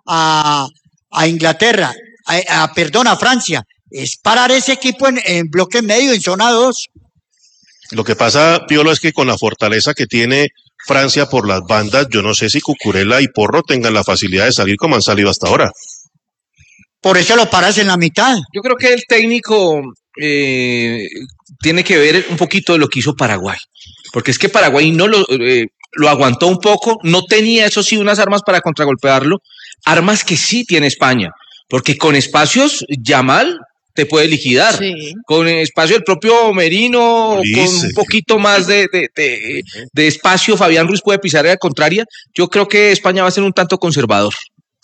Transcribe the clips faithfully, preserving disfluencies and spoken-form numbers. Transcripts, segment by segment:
a, a Inglaterra, a, a, perdón, a Francia, es parar ese equipo en, en bloque medio, en zona dos. Lo que pasa, Piolo, es que con la fortaleza que tiene Francia por las bandas, yo no sé si Cucurella y Porro tengan la facilidad de salir como han salido hasta ahora. Por eso lo paras en la mitad. Yo creo que el técnico eh, tiene que ver un poquito de lo que hizo Paraguay, porque es que Paraguay no lo, eh, lo aguantó un poco, no tenía, eso sí, unas armas para contragolpearlo, armas que sí tiene España, porque con espacios, Yamal te puede liquidar, sí. Con espacio el propio Merino, Ulises. Con un poquito más de, de, de, de espacio, Fabián Ruiz puede pisar a la contraria. Yo creo que España va a ser un tanto conservador.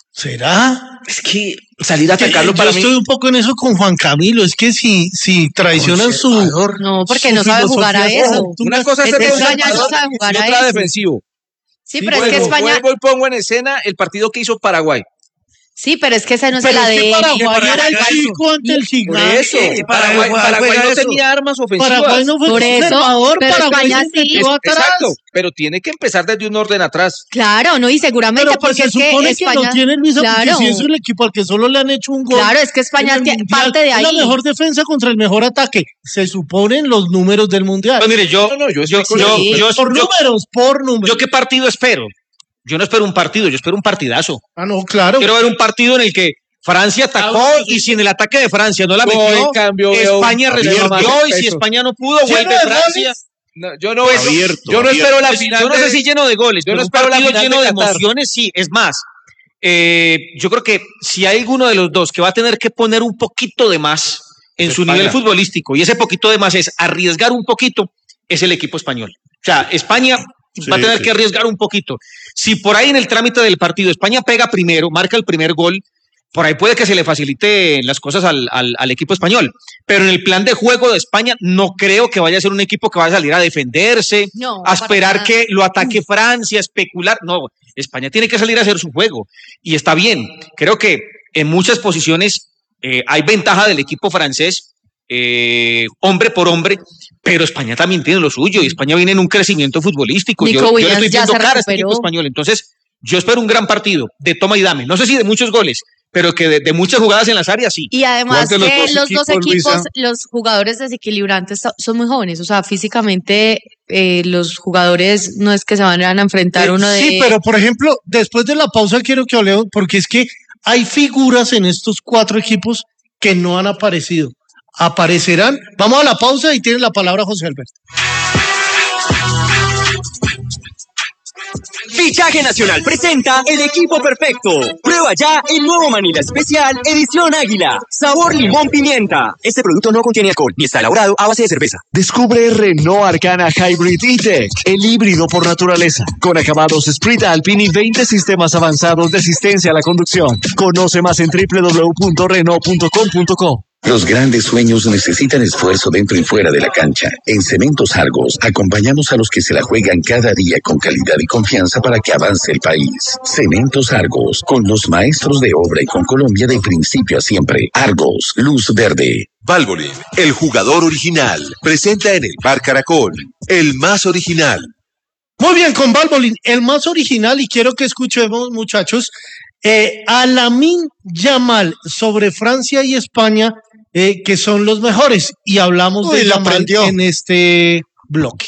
¿Será? Es que salir a atacarlo yo para mí... mí... Yo estoy un poco en eso con Juan Camilo, es que si, si traicionan su... No, porque su no sabe jugar a eso. Una cosa es ser conservador y otra defensivo. Sí, sí, pero vuelvo, es que España... Vuelvo y pongo en escena el partido que hizo Paraguay. Sí, pero es que esa no es la de Paraguay era el chico ante el gigante. Por eso, Paraguay, Paraguay, Paraguay no eso. tenía armas ofensivas. Paraguay no fue por conservador, eso, Paraguay España se sí. metió atrás. Exacto, pero tiene que empezar desde un orden atrás. Claro, no, y seguramente pero pues porque se es supone que España... que no tiene Luisa, claro. porque si es el equipo al que solo le han hecho un gol. Claro, es que España tiene parte de ahí. La mejor defensa contra el mejor ataque. Se suponen los números del mundial. No, mire, yo, no, no, yo, yo, yo, sí. yo, por yo, números, por números. ¿Yo qué partido espero? Yo no espero un partido, yo espero un partidazo. Ah, no, claro. Quiero ver un partido en el que Francia atacó ah, y si en el ataque de Francia no la metió, en cambio, España respondió y si España no pudo, vuelve Francia. No, yo no, pues, abierto, yo no abierto. espero la final. Yo no sé si lleno de goles, yo no espero la final lleno de, de emociones, sí, es más. Eh, yo creo que si hay alguno de los dos que va a tener que poner un poquito de más en es su España. Nivel futbolístico, y ese poquito de más es arriesgar un poquito, es el equipo español. O sea, España sí, va a tener sí. que arriesgar un poquito. Si por ahí en el trámite del partido España pega primero, marca el primer gol, por ahí puede que se le facilite las cosas al, al, al equipo español, pero en el plan de juego de España no creo que vaya a ser un equipo que vaya a salir a defenderse, no, a esperar que lo ataque Francia, especular. No, España tiene que salir a hacer su juego y está bien. Creo que en muchas posiciones eh, hay ventaja del equipo francés, eh, hombre por hombre, pero España también tiene lo suyo y España viene en un crecimiento futbolístico. Nico yo, yo Williams le estoy viendo cara a este equipo español, entonces yo espero un gran partido de toma y dame, no sé si de muchos goles, pero que de, de muchas jugadas en las áreas sí. Y además que los dos los equipos, dos equipos Luisa? los jugadores desequilibrantes son muy jóvenes, o sea, físicamente eh, los jugadores no es que se van a enfrentar eh, uno de... Sí, pero por ejemplo, después de la pausa quiero que hablemos, porque es que hay figuras en estos cuatro equipos que no han aparecido. Aparecerán. Vamos a la pausa y tiene la palabra José Alberto. Fichaje Nacional presenta el equipo perfecto. Prueba ya el nuevo Manila Especial Edición Águila. Sabor limón pimienta. Este producto no contiene alcohol ni está elaborado a base de cerveza. Descubre Renault Arcana Hybrid E-Tech, el híbrido por naturaleza, con acabados Sprint Alpine y veinte sistemas avanzados de asistencia a la conducción. Conoce más en doble u doble u doble u punto renault punto com punto co. Los grandes sueños necesitan esfuerzo dentro y fuera de la cancha. En Cementos Argos acompañamos a los que se la juegan cada día con calidad y confianza para que avance el país. Cementos Argos, con los maestros de obra y con Colombia de principio a siempre. Argos, luz verde. Valvoline, el jugador original, presenta en el Bar Caracol, el más original. Muy bien, con Valvoline, el más original, y quiero que escuchemos, muchachos, eh, a Lamine Yamal sobre Francia y España, eh, que son los mejores, y hablamos Uy, de Yamal en este bloque.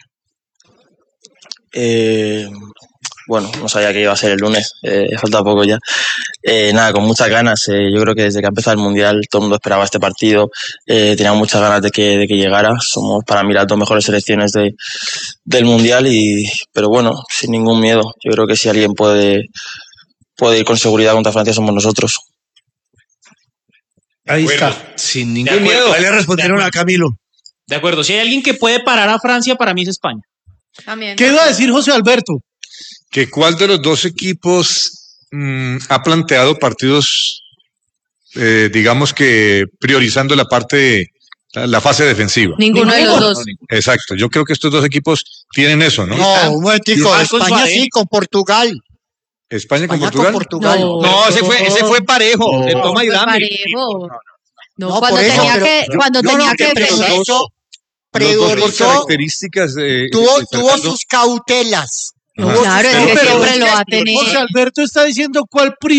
Eh, bueno, no sabía que iba a ser el lunes, eh, falta poco ya. Eh, nada, con muchas ganas. Eh, yo creo que desde que ha empezado el Mundial todo el mundo esperaba este partido. Eh, tenía muchas ganas de que, de que llegara. Somos para mí las dos mejores selecciones de, del Mundial, y, pero bueno, sin ningún miedo. Yo creo que si alguien puede, puede ir con seguridad contra Francia somos nosotros. Ahí bueno, está. Sin ningún miedo. Ahí le respondieron a Camilo. De acuerdo, si hay alguien que puede parar a Francia, para mí es España. También. ¿Qué iba a decir José Alberto? Que cuál de los dos equipos mmm, ha planteado partidos, eh, digamos que priorizando la parte, la, la fase defensiva. Ninguno de los dos. Exacto, yo creo que estos dos equipos tienen eso, ¿no? No, un momentico, España sí, con Portugal. ¿España con España Portugal? Con Portugal. No, no, ese fue, ese fue parejo, de toma y dame. Parejo. No, No, cuando por eso, tenía pero- que, cuando no, tenía no, que que defender. priorizó, Los dos priorizó, características de, tuvo, de tuvo Fernando. sus cautelas. No, claro, es que Pero siempre lo va a tener. José Alberto está diciendo cuál